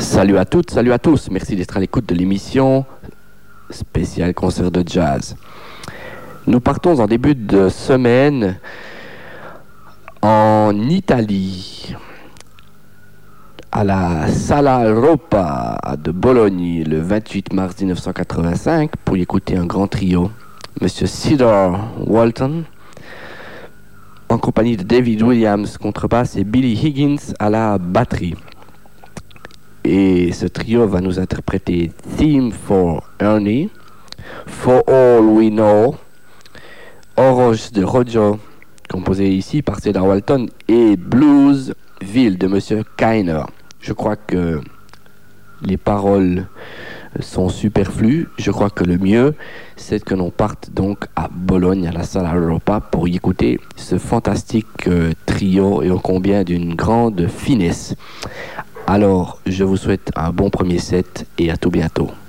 Salut à toutes, salut à tous. Merci d'être à l'écoute de l'émission spéciale concert de jazz. Nous partons en début de semaine en Italie, à la Sala Europa de Bologne, le 28 mars 1985, pour y écouter un grand trio. Monsieur Cedar Walton, en compagnie de David Williams, contrebasse, et Billy Higgins à la batterie. Et ce trio va nous interpréter Theme for Ernie, For All We Know, Orange de Rojo, composé ici par Cedar Walton, et Blues Ville de Monsieur Kainer. Je crois que les paroles sont superflues. Je crois que le mieux, c'est que l'on parte donc à Bologne, à la Sala Europa, pour y écouter ce fantastique trio et ô combien d'une grande finesse. Alors, je vous souhaite un bon premier set et à tout bientôt.